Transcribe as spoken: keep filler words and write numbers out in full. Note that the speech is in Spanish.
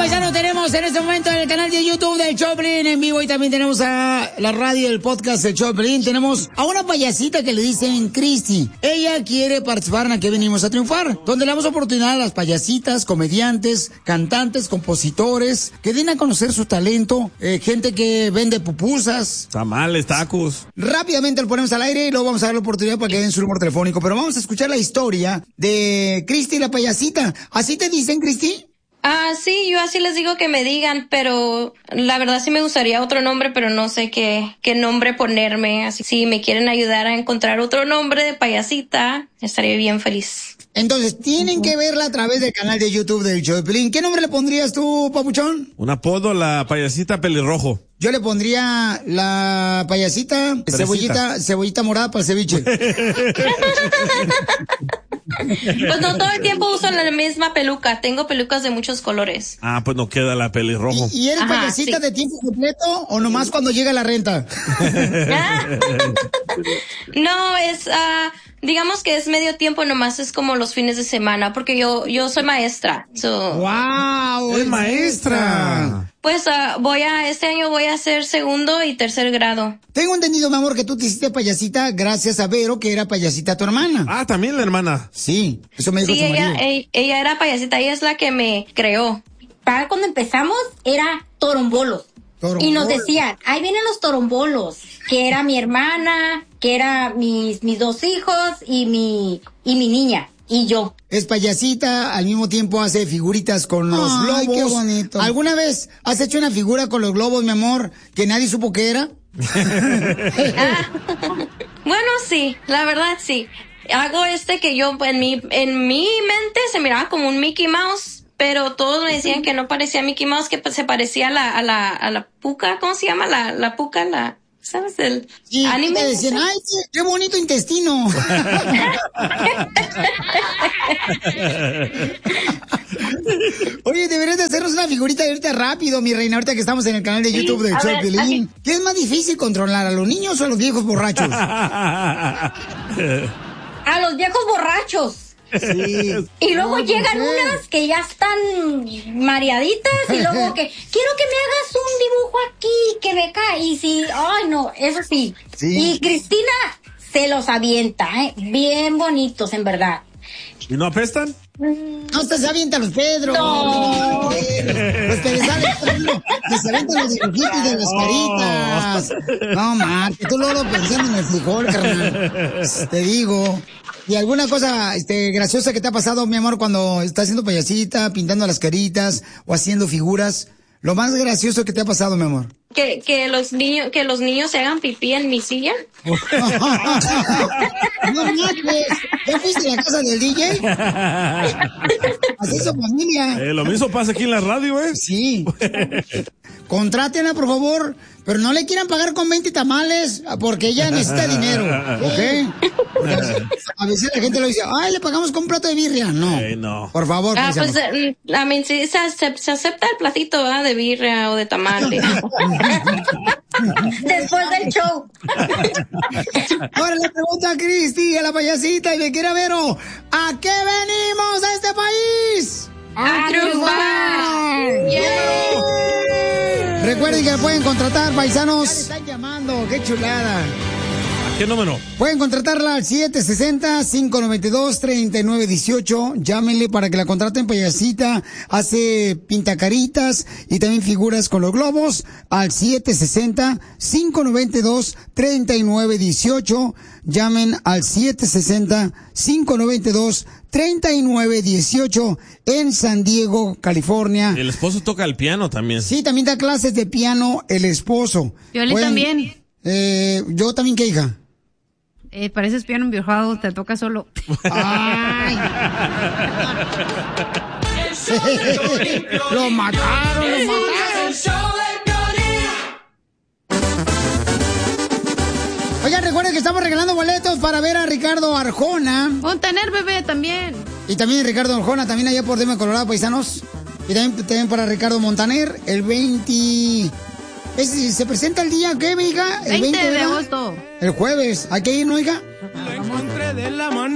paisanos, tenemos en este momento en el canal de YouTube del Choplin en vivo y también tenemos a la radio, el podcast del Choplin. Tenemos a una payasita que le dicen Cristi. Ella quiere participar en Aquí Venimos a Triunfar, donde le damos oportunidad a las payasitas, comediantes, cantantes, compositores, que den a conocer su talento, eh, gente que vende pupusas. Tamales, tacos. Rápidamente lo ponemos al aire y luego vamos a dar la oportunidad para que den su número telefónico. Pero vamos a escuchar la historia de Cristi la payasita. ¿Así te dicen, Cristi? Ah, sí, yo así les digo que me digan, pero la verdad sí me gustaría otro nombre, pero no sé qué, qué nombre ponerme. Así si me quieren ayudar a encontrar otro nombre de payasita, estaría bien feliz. Entonces, tienen que verla a través del canal de YouTube del Choplin. ¿Qué nombre le pondrías tú, papuchón? Un apodo, la payasita pelirrojo. Yo le pondría la payasita, Perecita. cebollita, cebollita morada para el ceviche. Pues no todo el tiempo uso la misma peluca, tengo pelucas de muchos colores. Ah, pues no queda la pelirrojo. ¿Y, y eres Ajá, payasita sí. de tiempo completo o nomás cuando llega la renta? No, es, uh, digamos que es medio tiempo, nomás es como los fines de semana, porque yo, yo soy maestra. So, ¡Wow! ¡Es maestra! Pues uh, voy a, este año voy a hacer segundo y tercer grado. Tengo entendido, mi amor, que tú te hiciste payasita gracias a Vero, que era payasita tu hermana. Ah, también la hermana. Sí, eso me dijo Sí, su ella, marido. ella, ella era payasita, ella es la que me creó. Para cuando empezamos era torombolos. Torombolos. Y nos decían, ahí vienen los torombolos, que era mi hermana, que era mis, mis dos hijos y mi, y mi niña. Y yo. Es payasita, al mismo tiempo hace figuritas con los Ay, globos. qué bonito. ¿Alguna vez has hecho una figura con los globos, mi amor, que nadie supo que era? Ah, bueno, sí, la verdad sí. Hago este que yo en mi, en mi mente se miraba como un Mickey Mouse, pero todos me decían que no parecía Mickey Mouse, que se parecía a la, a la, a la puca, ¿cómo se llama? La, la puca, la, ¿sabes? El Sí, anime. te decían, ay, qué, qué bonito intestino. Oye, deberías de hacernos una figurita de ahorita rápido, mi reina, ahorita que estamos en el canal de Sí, YouTube del a ver, Choplin. ¿Qué es más difícil controlar, a los niños o a los viejos borrachos? A los viejos borrachos. Sí. Y luego No, llegan mujer. unas que ya están mareaditas y luego que quiero que me hagas un dibujo aquí, que me cae. Y sí, ay no, eso sí. Sí. Y Cristina se los avienta, ¿eh? Bien bonitos, en verdad. ¿Y no apestan? No te se avientan los Pedro. No. Los que les salen, que se avientan los dibujitos de las caritas. No, man, que tú luego pensando en el frijol, carnal. Te digo. ¿Y alguna cosa este, graciosa que te ha pasado, mi amor, cuando estás haciendo payasita, pintando las caritas o haciendo figuras? Lo más gracioso que te ha pasado, mi amor. Que, que los niños, que los niños se hagan pipí en mi silla. No manches, ¿ya fuiste a la casa del D J? Así es su familia. Eh, lo mismo pasa aquí en la radio, ¿eh? Sí. Contrátenla, por favor, pero no le quieran pagar con veinte tamales porque ella necesita dinero, ¿ok? A veces la gente lo dice, ay, le pagamos con un plato de birria. No, Eh, no. por favor. Ah, paisano. pues, eh, a mí sí se, acep- se acepta el platito, ¿verdad? De birria o de tamale. Después del show. Ahora le pregunto a Cristi, a la payasita, y le quiere ver, ¿a qué venimos a este país? ¡A triunfar! ¡Yeah! Recuerden que la pueden contratar, paisanos. Ya le están llamando, qué chulada. ¿Qué número? Pueden contratarla al siete seis cero, cinco nueve dos, tres nueve uno ocho. Llámenle para que la contraten, payasita. Hace pintacaritas y también figuras con los globos al siete seis cero, cinco nueve dos, tres nueve uno ocho. Llamen al siete seis cero, cinco nueve dos, tres nueve uno ocho en San Diego, California. El esposo toca el piano también. Sí, también da clases de piano el esposo. Piolín Pueden- también. Eh, yo también, ¿qué hija? Eh, pareces piano enviejado, te toca solo. Ay. Lo mataron, lo mataron. Oigan, recuerden que estamos regalando boletos para ver a Ricardo Arjona. Montaner, bebé, también. Y también Ricardo Arjona, también allá por Denver, Colorado, paisanos. Y también, también para Ricardo Montaner, el veinte... Es- ¿Se presenta el día qué, hija? El veinte de ¿verdad? agosto. El jueves. ¿Hay que ir, no, hija? La encontré de la mano.